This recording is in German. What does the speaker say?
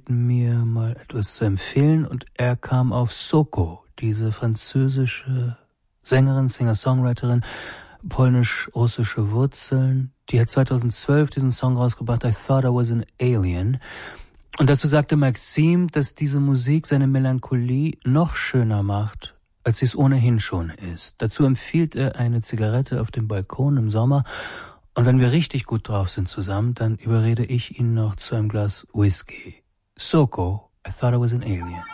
mir mal etwas zu empfehlen und er kam auf Soko, diese französische Sängerin, Singer-Songwriterin, polnisch-russische Wurzeln. Die hat 2012 diesen Song rausgebracht, I Thought I Was an Alien. Und dazu sagte Maxim, dass diese Musik seine Melancholie noch schöner macht, als sie es ohnehin schon ist. Dazu empfiehlt er eine Zigarette auf dem Balkon im Sommer. Und wenn wir richtig gut drauf sind zusammen, dann überrede ich ihn noch zu einem Glas Whisky. Soko, I Thought I Was an Alien.